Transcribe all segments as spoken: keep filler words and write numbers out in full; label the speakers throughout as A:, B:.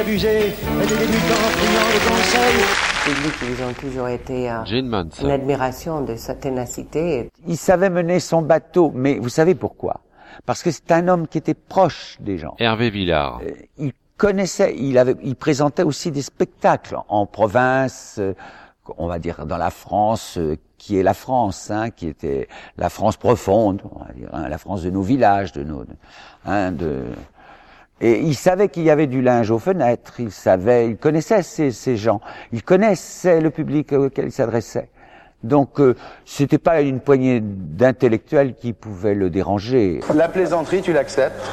A: Abusé et des débutants priant le conseil.
B: C'est lui qu'ils ont toujours été euh,
C: une
B: admiration de sa ténacité.
D: Il savait mener son bateau, mais vous savez pourquoi? Parce que c'est un homme qui était proche des gens.
C: Hervé Villard.
D: Euh, il connaissait, il avait, il présentait aussi des spectacles en province, euh, on va dire dans la France, euh, qui est la France, hein, qui était la France profonde, on va dire, hein, la France de nos villages, de nos, hein, de. Et il savait qu'il y avait du linge aux fenêtres, il savait, il connaissait ces, ces gens, il connaissait le public auquel il s'adressait. Donc, euh, c'était pas une poignée d'intellectuels qui pouvaient le déranger.
E: La plaisanterie, tu l'acceptes?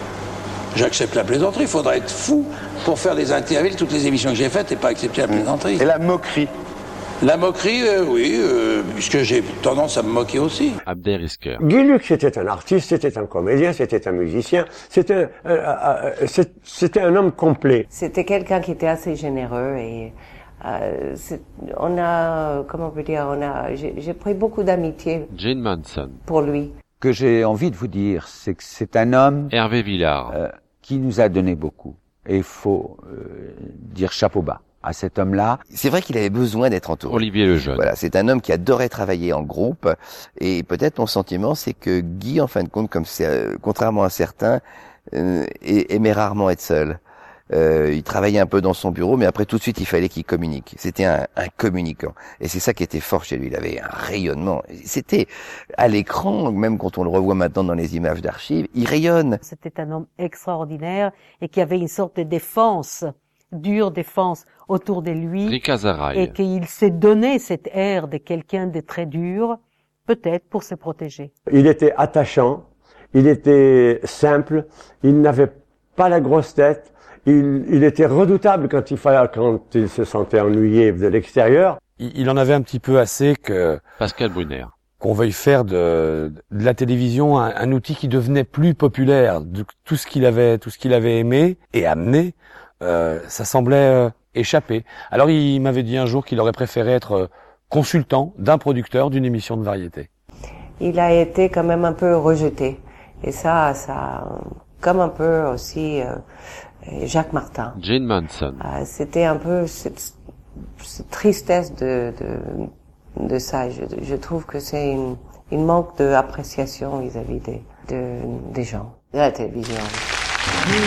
F: J'accepte la plaisanterie, il faudrait être fou pour faire des interviews, toutes les émissions que j'ai faites et pas accepter la plaisanterie.
E: Et la moquerie?
F: La moquerie, euh, oui, euh, puisque j'ai tendance à me moquer aussi.
C: Abder Isker.
G: Guy Lux c'était un artiste, c'était un comédien, c'était un musicien, c'était euh, euh, euh, c'était un homme complet.
B: C'était quelqu'un qui était assez généreux et euh, on a, comment on peut dire, on a, j'ai, j'ai pris beaucoup d'amitié
C: Jane Manson.
B: pour lui.
D: Ce que j'ai envie de vous dire, c'est que c'est un homme
C: Hervé Villard.
D: Euh, qui nous a donné beaucoup. Et il faut euh, dire chapeau bas à cet homme-là.
H: C'est vrai qu'il avait besoin d'être entouré.
C: Olivier Lejeune.
H: Voilà, c'est un homme qui adorait travailler en groupe. Et peut-être mon sentiment, c'est que Guy, en fin de compte, comme c'est, euh, contrairement à certains, euh, aimait rarement être seul. Euh, il travaillait un peu dans son bureau, mais après tout de suite, il fallait qu'il communique. C'était un, un communicant. Et c'est ça qui était fort chez lui. Il avait un rayonnement. C'était à l'écran, même quand on le revoit maintenant dans les images d'archives, il rayonne.
I: C'était un homme extraordinaire et qui avait une sorte de défense, dure défense autour de lui.
C: Rika Zaraï.
I: Et qu'il s'est donné cet air de quelqu'un de très dur, peut-être pour se protéger.
G: Il était attachant, il était simple, il n'avait pas la grosse tête. Il, il était redoutable quand il fallait, quand il se sentait ennuyé de l'extérieur.
J: Il, il en avait un petit peu assez que
C: Pascal Brunner.
J: Qu'on veuille faire de, de la télévision un, un outil qui devenait plus populaire. De, tout ce qu'il avait, tout ce qu'il avait aimé et amené, euh, ça semblait euh, échapper. Alors il m'avait dit un jour qu'il aurait préféré être consultant d'un producteur d'une émission de variété.
B: Il a été quand même un peu rejeté et ça, ça, comme un peu aussi. Euh, Jacques Martin.
C: Jane Manson.
B: Euh, c'était un peu cette, cette tristesse de, de, de ça. Je, je trouve que c'est une, une manque d'appréciation vis-à-vis des, de, des gens, de la télévision.